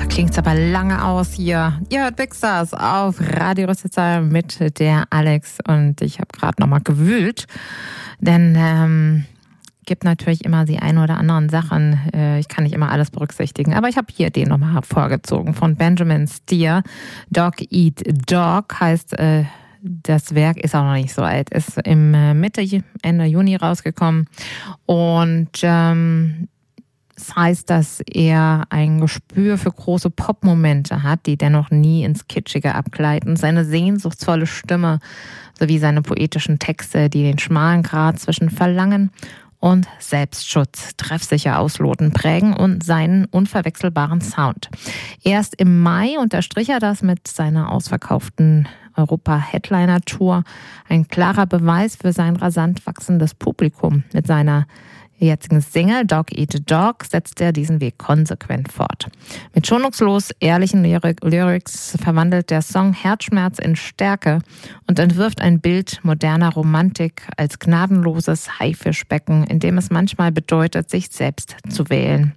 klingt's aber lange aus hier. Ihr hört Big Stars auf Radio Rüsselsheim mit der Alex und ich habe gerade nochmal gewühlt, denn gibt natürlich immer die ein oder anderen Sachen. Ich kann nicht immer alles berücksichtigen, aber ich habe hier den nochmal hervorgezogen von Benjamin Steer. Dog Eat Dog heißt das Werk, ist auch noch nicht so alt, ist im Ende Juni rausgekommen und das heißt, dass er ein Gespür für große Popmomente hat, die dennoch nie ins Kitschige abgleiten. Seine sehnsuchtsvolle Stimme sowie seine poetischen Texte, die den schmalen Grat zwischen Verlangen und Selbstschutz treffsicher ausloten, prägen und seinen unverwechselbaren Sound. Erst im Mai unterstrich er das mit seiner ausverkauften Europa-Headliner-Tour. Ein klarer Beweis für sein rasant wachsendes Publikum. Mit seiner jetzigen Single Dog Eat Dog setzt er diesen Weg konsequent fort. Mit schonungslos ehrlichen Lyrics verwandelt der Song Herzschmerz in Stärke und entwirft ein Bild moderner Romantik als gnadenloses Haifischbecken, in dem es manchmal bedeutet, sich selbst zu wählen.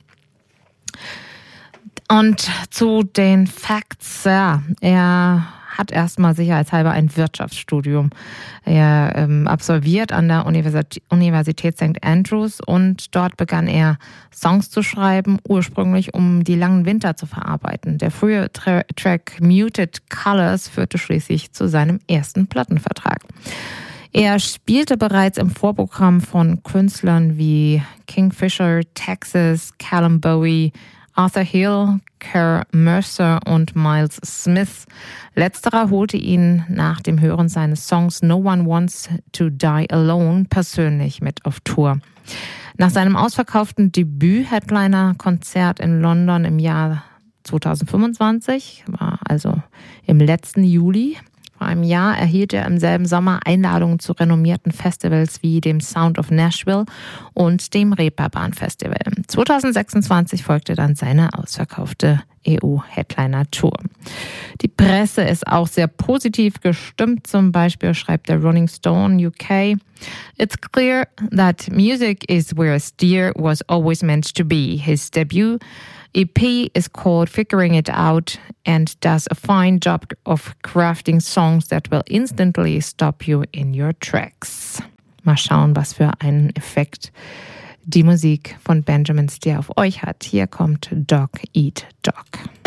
Und zu den Facts, ja, er hat erstmal sicherheitshalber ein Wirtschaftsstudium. Er absolviert an der Universität St. Andrews und dort begann er Songs zu schreiben, ursprünglich um die langen Winter zu verarbeiten. Der frühe Track Muted Colors führte schließlich zu seinem ersten Plattenvertrag. Er spielte bereits im Vorprogramm von Künstlern wie Kingfisher, Texas, Callum Bowie, Arthur Hill, Kerr Mercer und Miles Smith. Letzterer holte ihn nach dem Hören seines Songs No One Wants to Die Alone persönlich mit auf Tour. Nach seinem ausverkauften Debüt-Headliner-Konzert in London im Jahr 2025, war also im letzten Juli, vor einem Jahr, erhielt er im selben Sommer Einladungen zu renommierten Festivals wie dem Sound of Nashville und dem Reeperbahn Festival. 2026 folgte dann seine ausverkaufte EU-Headliner-Tour. Die Presse ist auch sehr positiv gestimmt. Zum Beispiel schreibt der Rolling Stone UK: It's clear that music is where Steer was always meant to be. His debut EP is called Figuring It Out and does a fine job of crafting songs that will instantly stop you in your tracks. Mal schauen, was für einen Effekt die Musik von Benjamin Steer auf euch hat. Hier kommt Dog Eat Dog.